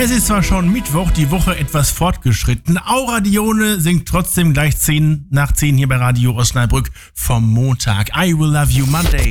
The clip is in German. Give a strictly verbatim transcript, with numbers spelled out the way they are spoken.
Es ist zwar schon Mittwoch, die Woche etwas fortgeschritten. Aura Dione singt trotzdem gleich zehn nach zehn hier bei Radio Osnabrück vom Montag. I Will Love You Monday.